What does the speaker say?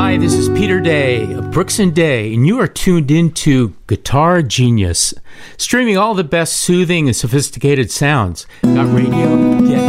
Hi, this is Peter Day of Brooks and Day, and you are tuned into Guitar Genius, streaming all the best soothing and sophisticated sounds. Got radio? Get